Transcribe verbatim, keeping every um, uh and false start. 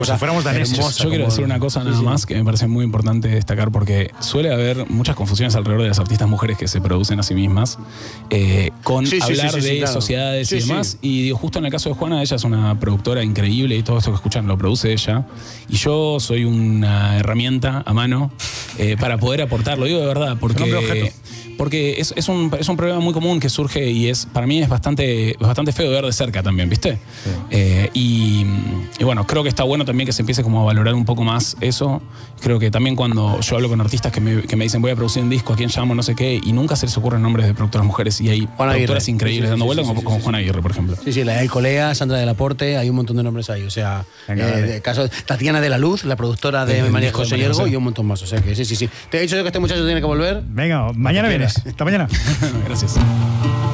si fuéramos daneses. Yo quiero decir una cosa nada más que me parece muy importante destacar, porque suele haber muchas confusiones alrededor de las artistas mujeres que se producen a sí mismas eh, con Sí, sí, hablar sí, sí, de sí, claro. sociedades Sí, y demás. sí. Y digo, justo en el caso de Juana, ella es una productora increíble y todo esto que escuchan lo produce ella. Y yo soy una herramienta a mano eh, para poder aportar, lo digo de verdad, porque... Porque es, es, un, es un problema muy común que surge y es para mí es bastante, bastante feo de ver de cerca también, ¿viste? Sí. Eh, y, y bueno, creo que está bueno también que se empiece como a valorar un poco más eso. Creo que también cuando yo hablo con artistas que me, que me dicen voy a producir un disco, ¿a quién llamo? No sé qué, y nunca se les ocurren nombres de productoras mujeres y hay Juan productoras Aguirre. increíbles Sí, sí, dando sí, vueltas sí, como, sí, como sí, Juan Aguirre, por ejemplo. Sí, sí, la del Colea, Sandra del Aporte, hay un montón de nombres ahí. O sea, Venga, eh, vale. de caso, Tatiana de la Luz, la productora de, De- del María disco de José María Hiergo José. y un montón más. O sea que sí, sí, sí. Te he dicho yo que este muchacho tiene que volver. Venga, mañana quieras. vienes. Hasta mañana. Gracias.